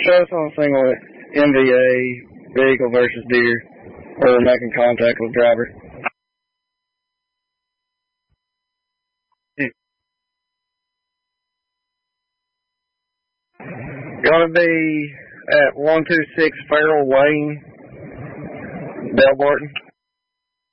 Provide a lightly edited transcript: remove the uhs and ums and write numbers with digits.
Show us on a single MVA, vehicle versus deer, where we're making contact with driver. Going to be at 126 Farrell Lane, Delbarton.